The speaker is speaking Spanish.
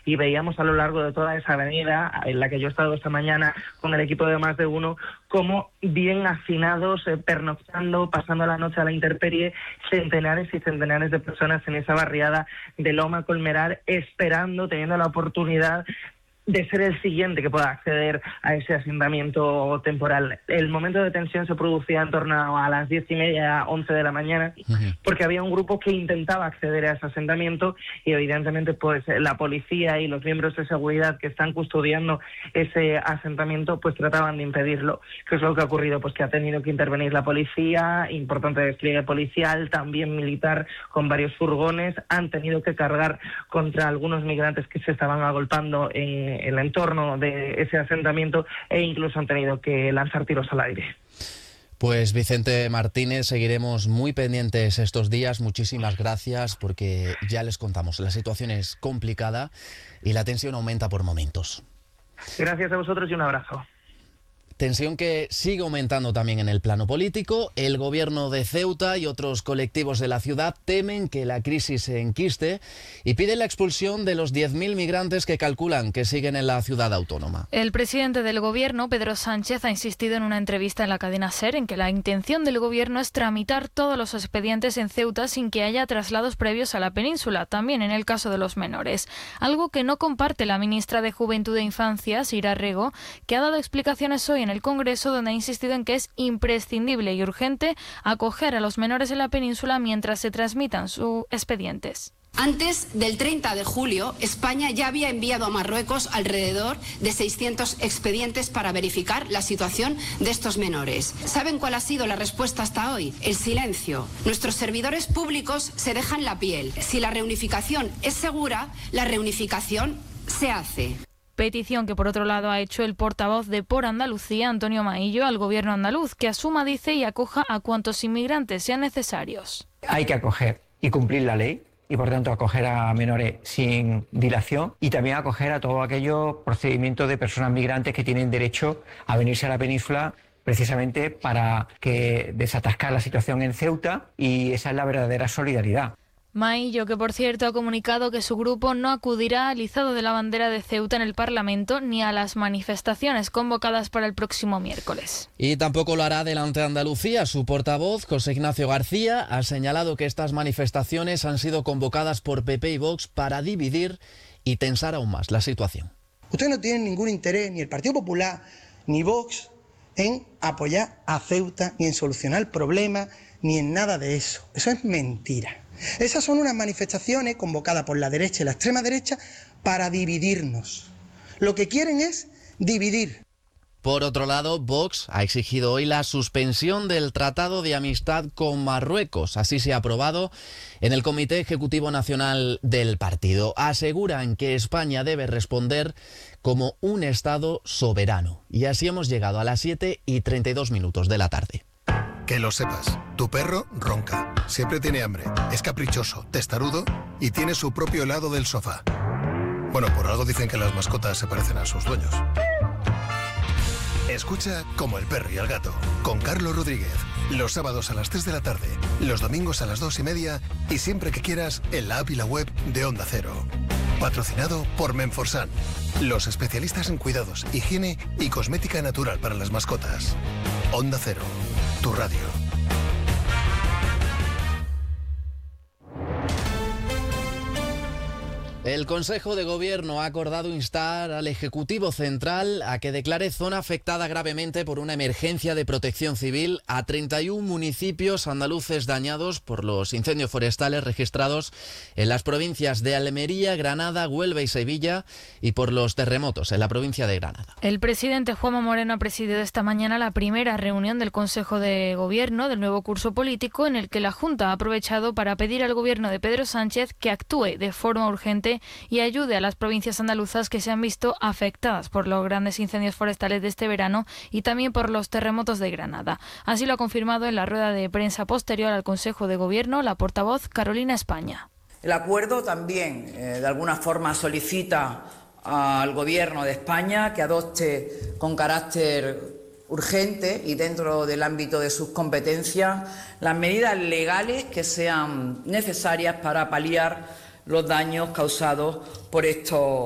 y veíamos a lo largo de toda esa avenida, en la que yo he estado esta mañana con el equipo de Más de Uno, como bien hacinados, pernoctando, pasando la noche a la intemperie, centenares y centenares de personas en esa barriada de Loma Colmenar, esperando, teniendo la oportunidad de ser el siguiente que pueda acceder a ese asentamiento temporal. El momento de tensión se producía en torno a las 10:30, 11 de la mañana, porque había un grupo que intentaba acceder a ese asentamiento y evidentemente pues la policía y los miembros de seguridad que están custodiando ese asentamiento pues trataban de impedirlo. ¿Qué es lo que ha ocurrido? Pues que ha tenido que intervenir la policía, importante despliegue policial, también militar con varios furgones, han tenido que cargar contra algunos migrantes que se estaban agolpando en el entorno de ese asentamiento e incluso han tenido que lanzar tiros al aire. Pues Vicente Martínez, seguiremos muy pendientes estos días. Muchísimas gracias, porque ya les contamos, la situación es complicada y la tensión aumenta por momentos. Gracias a vosotros y un abrazo. Tensión que sigue aumentando también en el plano político. El gobierno de Ceuta y otros colectivos de la ciudad temen que la crisis se enquiste y piden la expulsión de los 10.000 migrantes que calculan que siguen en la ciudad autónoma. El presidente del gobierno, Pedro Sánchez, ha insistido en una entrevista en la cadena SER en que la intención del gobierno es tramitar todos los expedientes en Ceuta sin que haya traslados previos a la península, también en el caso de los menores. Algo que no comparte la ministra de Juventud e Infancia, Sira Rego, que ha dado explicaciones hoy en el Congreso, donde ha insistido en que es imprescindible y urgente acoger a los menores en la península mientras se transmitan sus expedientes. Antes del 30 de julio, España ya había enviado a Marruecos alrededor de 600 expedientes para verificar la situación de estos menores. ¿Saben cuál ha sido la respuesta hasta hoy? El silencio. Nuestros servidores públicos se dejan la piel. Si la reunificación es segura, la reunificación se hace. Petición que, por otro lado, ha hecho el portavoz de Por Andalucía, Antonio Maillo, al gobierno andaluz, que asuma, dice, y acoja a cuantos inmigrantes sean necesarios. Hay que acoger y cumplir la ley y, por tanto, acoger a menores sin dilación y también acoger a todos aquellos procedimientos de personas migrantes que tienen derecho a venirse a la península precisamente para que desatascar la situación en Ceuta, y esa es la verdadera solidaridad. Maillo, que por cierto ha comunicado que su grupo no acudirá al izado de la bandera de Ceuta en el Parlamento ni a las manifestaciones convocadas para el próximo miércoles. Y tampoco lo hará delante de Andalucía. Su portavoz, José Ignacio García, ha señalado que estas manifestaciones han sido convocadas por PP y Vox para dividir y tensar aún más la situación. Ustedes no tienen ningún interés, ni el Partido Popular ni Vox, en apoyar a Ceuta, ni en solucionar el problema, ni en nada de eso. Eso es mentira. Esas son unas manifestaciones convocadas por la derecha y la extrema derecha para dividirnos. Lo que quieren es dividir. Por otro lado, Vox ha exigido hoy la suspensión del Tratado de Amistad con Marruecos. Así se ha aprobado en el Comité Ejecutivo Nacional del partido. Aseguran que España debe responder como un Estado soberano. Y así hemos llegado a las 7:32 de la tarde. Que lo sepas, tu perro ronca, siempre tiene hambre, es caprichoso, testarudo y tiene su propio helado del sofá. Bueno, por algo dicen que las mascotas se parecen a sus dueños. Escucha Como el perro y el gato, con Carlos Rodríguez, los sábados a las 3 de la tarde, los domingos a las 2:30 y siempre que quieras en la app y la web de Onda Cero. Patrocinado por Menforsan, los especialistas en cuidados, higiene y cosmética natural para las mascotas. Onda Cero, tu radio. El Consejo de Gobierno ha acordado instar al Ejecutivo Central a que declare zona afectada gravemente por una emergencia de protección civil a 31 municipios andaluces dañados por los incendios forestales registrados en las provincias de Almería, Granada, Huelva y Sevilla, y por los terremotos en la provincia de Granada. El presidente Juanma Moreno ha presidido esta mañana la primera reunión del Consejo de Gobierno del nuevo curso político, en el que la Junta ha aprovechado para pedir al gobierno de Pedro Sánchez que actúe de forma urgente y ayude a las provincias andaluzas que se han visto afectadas por los grandes incendios forestales de este verano y también por los terremotos de Granada. Así lo ha confirmado en la rueda de prensa posterior al Consejo de Gobierno la portavoz Carolina España. El acuerdo también, de alguna forma, solicita al Gobierno de España que adopte con carácter urgente y dentro del ámbito de sus competencias las medidas legales que sean necesarias para paliar los daños causados por estos